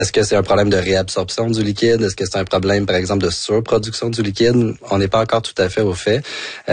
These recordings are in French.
Est-ce que c'est un problème de réabsorption du liquide? Est-ce que c'est un problème, par exemple, de surproduction du liquide? On n'est pas encore tout à fait au fait.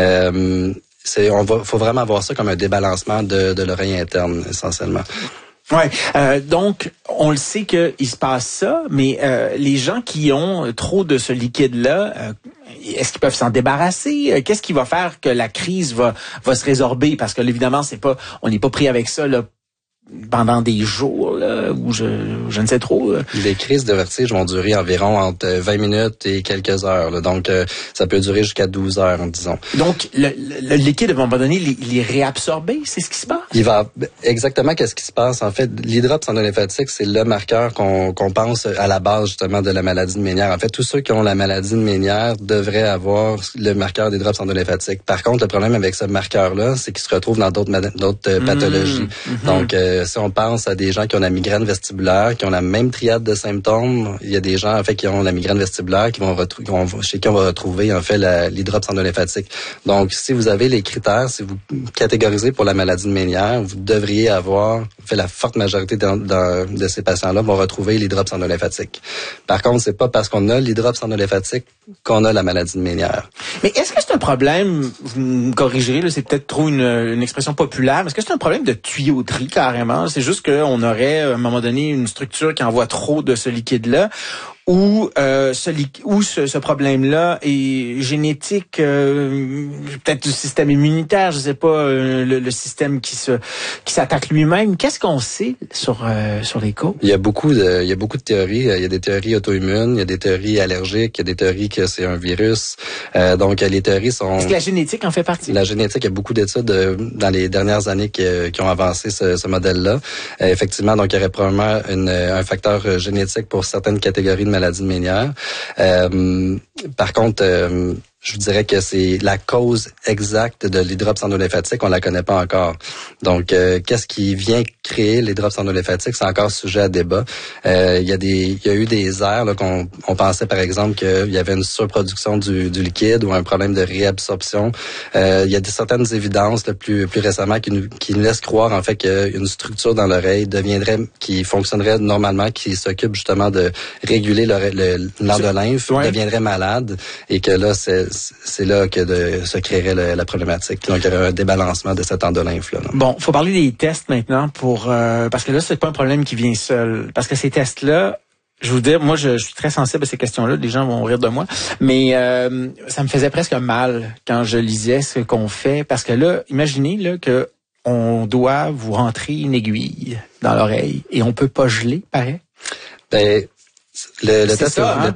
Faut vraiment voir ça comme un débalancement de l'oreille interne, essentiellement. Ouais, donc on le sait qu'il se passe ça, mais les gens qui ont trop de ce liquide-là, est-ce qu'ils peuvent s'en débarrasser? Qu'est-ce qui va faire que la crise va se résorber? Parce que évidemment, on n'est pas pris avec ça là pendant des jours, là, ou je ne sais trop. Les crises de vertige vont durer environ entre 20 minutes et quelques heures. Là. Donc, ça peut durer jusqu'à 12 heures, disons. Donc, le liquide, à un moment donné, il est réabsorbé? C'est ce qui se passe? Exactement qu'est-ce qui se passe. En fait, l'hydrops endolymphatiques, c'est le marqueur qu'on pense à la base, justement, de la maladie de Ménière. En fait, tous ceux qui ont la maladie de Ménière devraient avoir le marqueur d'hydrops endolymphatiques. Par contre, le problème avec ce marqueur-là, c'est qu'il se retrouve dans d'autres pathologies. Donc, si on pense à des gens qui ont la migraine vestibulaire, qui ont la même triade de symptômes, il y a des gens en fait qui ont la migraine vestibulaire chez qui on va retrouver en fait l'hydrops endolemphatique. Donc si vous avez les critères, si vous catégorisez pour la maladie de Ménière, vous devriez avoir fait la forte majorité de ces patients-là vont retrouver l'hydrops endolemphatique. Par contre, c'est pas parce qu'on a l'hydrops endolemphatique qu'on a la maladie de Ménière. Mais est-ce que c'est un problème, vous me corrigerez, là, c'est peut-être trop une expression populaire, mais est-ce que c'est un problème de tuyauterie carrément? C'est juste qu'on aurait, à un moment donné, une structure qui envoie trop de ce liquide-là, ou ce problème-là est génétique, peut-être du système immunitaire, je sais pas, le système qui s'attaque lui-même. Qu'est-ce qu'on sait sur les causes? Il y a beaucoup de théories. Il y a des théories auto-immunes, il y a des théories allergiques, il y a des théories que c'est un virus. Donc les théories sont. Est-ce que la génétique en fait partie? La génétique, il y a beaucoup d'études dans les dernières années qui ont avancé ce modèle-là. Effectivement, donc il y aurait probablement un facteur génétique pour certaines catégories de maladies de Ménière. Par contre, je vous dirais que c'est la cause exacte de l'hydrops endolemphatique, on la connaît pas encore. Donc, qu'est-ce qui vient créer l'hydrops endolemphatique, c'est encore sujet à débat. Il y a eu des airs là, qu'on pensait par exemple qu'il y avait une surproduction du liquide ou un problème de réabsorption. Il y a certaines évidences là, plus récemment qui nous laissent croire en fait qu'une structure dans l'oreille qui fonctionnerait normalement, qui s'occupe justement de réguler l'endolymphe, deviendrait malade et que là c'est là que se créerait la problématique. Donc, il y aurait un débalancement de cette endolymphe-là. Bon, faut parler des tests maintenant parce que là, c'est pas un problème qui vient seul. Parce que ces tests-là, je vous dis, moi, je suis très sensible à ces questions-là. Les gens vont rire de moi. Mais ça me faisait presque mal quand je lisais ce qu'on fait. Parce que là, imaginez là que on doit vous rentrer une aiguille dans l'oreille et on peut pas geler, pareil. Le test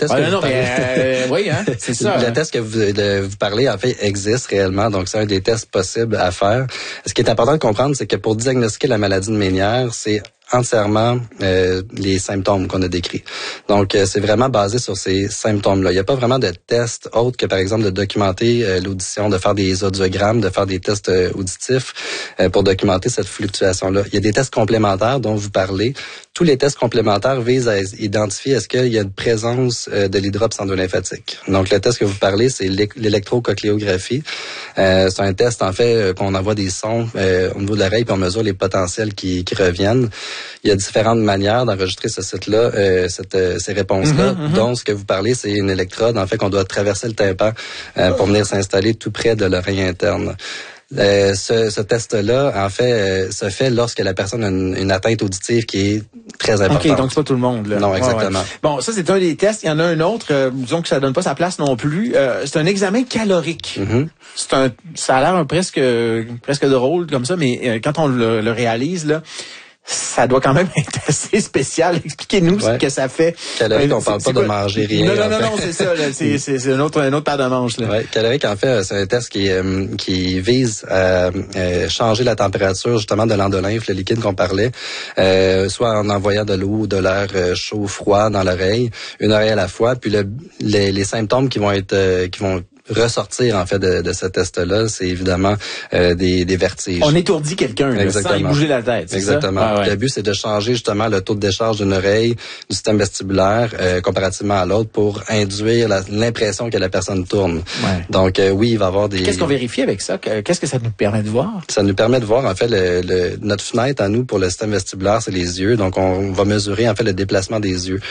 que vous parlez, en fait, existe réellement. Donc, c'est un des tests possibles à faire. Ce qui est important de comprendre, c'est que pour diagnostiquer la maladie de Ménière, c'est entièrement les symptômes qu'on a décrits. Donc, c'est vraiment basé sur ces symptômes-là. Il n'y a pas vraiment de test autre que, par exemple, de documenter l'audition, de faire des audiogrammes, de faire des tests auditifs pour documenter cette fluctuation-là. Il y a des tests complémentaires dont vous parlez. Tous les tests complémentaires visent à identifier est-ce qu'il y a une présence de l'hydrops endolemphatique. Donc, le test que vous parlez, c'est l'électrocochléographie. C'est un test, en fait, qu'on envoie des sons au niveau de l'oreille puis on mesure les potentiels qui reviennent. Il y a différentes manières d'enregistrer ce site-là, ces réponses-là, dont ce que vous parlez, c'est une électrode, en fait, qu'on doit traverser le tympan pour venir s'installer tout près de l'oreille interne. Ce test-là, en fait, se fait lorsque la personne a une atteinte auditive qui est très importante. OK, donc c'est pas tout le monde, là. Non, exactement. Ouais. Bon, ça, c'est un des tests. Il y en a un autre, disons que ça donne pas sa place non plus. C'est un examen calorique. Ça a l'air presque drôle comme ça, mais quand on le réalise, là, ça doit quand même être assez spécial. Expliquez-nous ce que ça fait. Calorique, on parle pas de manger rien. Non, c'est ça. Là, c'est une autre paire de manches. Là. Ouais, calorique, en fait, c'est un test qui vise à changer la température justement de l'endolymphe, le liquide qu'on parlait, soit en envoyant de l'eau ou de l'air chaud, froid dans l'oreille, une oreille à la fois. Puis les symptômes qui vont ressortir en fait de ce test-là, c'est évidemment des vertiges. On étourdit quelqu'un sans y bouger la tête. Exactement. Ça? Ah, ouais. Le but, c'est de changer justement le taux de décharge d'une oreille du système vestibulaire comparativement à l'autre pour induire l'impression que la personne tourne. Ouais. Donc oui, il va y avoir des... Qu'est-ce qu'on vérifie avec ça? Qu'est-ce que ça nous permet de voir? Ça nous permet de voir en fait notre fenêtre à nous pour le système vestibulaire, c'est les yeux. Donc on va mesurer en fait le déplacement des yeux.